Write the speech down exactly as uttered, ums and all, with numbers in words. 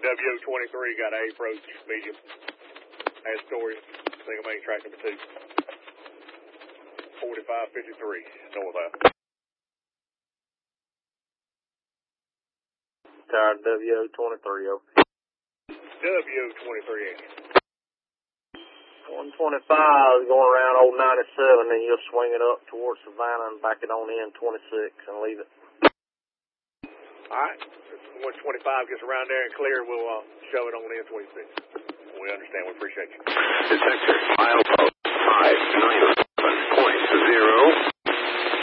W O twenty-three got A approach, medium. Astoria, single main track number two. forty-five fifty-three, northbound. Tower W O twenty-three, over. W O twenty-three, one twenty-five is going around old ninety-seven, and you'll swing it up towards Savannah and back it on in twenty-six and leave it. All right. If one twenty-five gets around there and clear, we'll uh, show it on in twenty-six. We understand. We appreciate you. Detector, mile five nine.